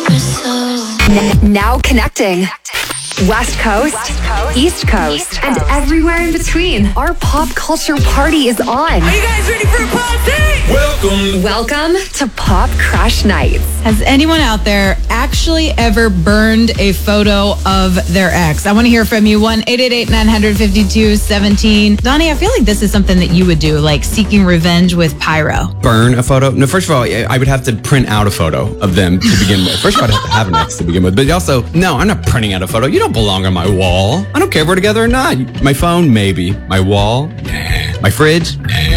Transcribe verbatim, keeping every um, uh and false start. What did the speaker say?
N- now connecting. West Coast, West Coast, East Coast, East Coast, and everywhere in between. Our pop culture party is on. Are you guys ready for a party? Welcome. Welcome to Pop Crush Nights. Has anyone out there actually ever burned a photo of their ex? I want to hear from you. one eight eight eight nine five two one seven. Donnie, I feel like this is something that you would do, like seeking revenge with pyro. Burn a photo? No, first of all, I would have to print out a photo of them to begin with. First of all, I'd have to have an ex to begin with. But also, no, I'm not printing out a photo. You don't belong on my wall. I don't care if we're together or not. My phone, maybe. My wall, nah. My fridge, nah.